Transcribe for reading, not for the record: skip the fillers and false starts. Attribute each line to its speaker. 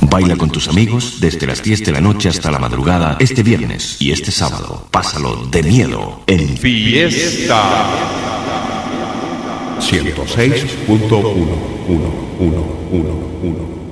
Speaker 1: Baila con tus amigos desde las 10 de la noche hasta la madrugada este viernes y este sábado. Pásalo de miedo en
Speaker 2: Fiesta 106.1111.